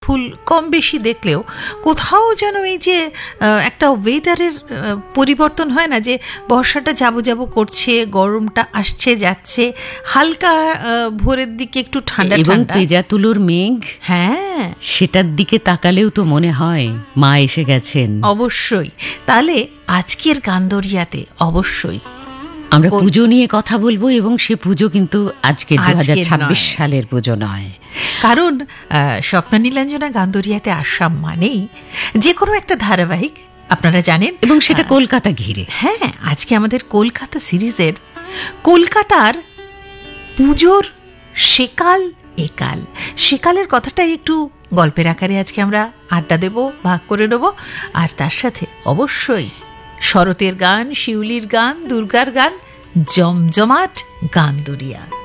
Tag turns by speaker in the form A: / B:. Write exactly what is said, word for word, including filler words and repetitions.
A: ফুল কম বেশি দেখলেও কোথাও যেন এই যে একটা ওয়েদারের পরিবর্তন হয় না, যে বর্ষাটা যাবো যাবো করছে, গরমটা আসছে যাচ্ছে, হালকা ভোরের দিকে একটু ঠান্ডা
B: এবং পেঁজা তুলোর মেঘ,
A: হ্যাঁ
B: সেটার দিকে তাকালেও তো মনে হয় মা এসে গেছেন।
A: অবশ্যই। তাহলে আজকের গান্দরিয়াতে অবশ্যই
B: আমরা পুজো নিয়ে কথা বলবো, এবং সে পুজো কিন্তু আজকে দু হাজার ছাব্বিশ সালের পুজো নয়।
A: কারণ স্বপ্ননীলাঞ্জনা গান্দরিয়াতে আসা মানেই যে কোনো একটা ধারাবাহিক, আপনারা জানেন,
B: এবং সেটা কলকাতা ঘিরে।
A: হ্যাঁ, আজকে আমাদের কলকাতা সিরিজের কলকাতার পুজোর সেকাল একাল, সেকালের কথাটাই একটু গল্পের আকারে আজকে আমরা আড্ডা দেব, ভাগ করে নেব। আর তার সাথে অবশ্যই শরতের গান, শিউলির গান, দুর্গার গান, জমজমাট গান্দরিয়া।